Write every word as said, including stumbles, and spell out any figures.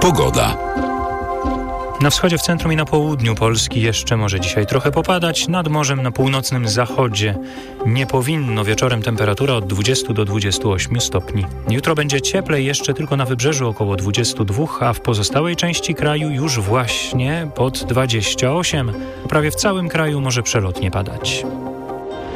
Pogoda. Na wschodzie, w centrum i na południu Polski jeszcze może dzisiaj trochę popadać. Nad morzem na północnym zachodzie nie powinno. Wieczorem temperatura od dwudziestu do dwudziestu ośmiu stopni. Jutro będzie cieplej jeszcze tylko na wybrzeżu około dwudziestu dwóch, a w pozostałej części kraju już właśnie pod dwadzieścia osiem. Prawie w całym kraju może przelotnie padać.